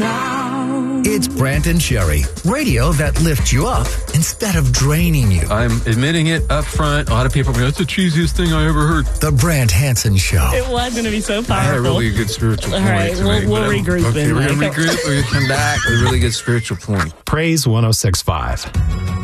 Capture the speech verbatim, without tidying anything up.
now. It's Brant and Sherry, radio that lifts you up instead of draining you. I'm admitting it up front. A lot of people go, that's the cheesiest thing I ever heard. The Brant Hansen Show. It was going to be so powerful. I had a really good spiritual point. All right, to we'll, make, we'll but, um, regroup. Okay, in we're going to like- regroup. We're going to come back with a really good spiritual point. Praise one oh six point five.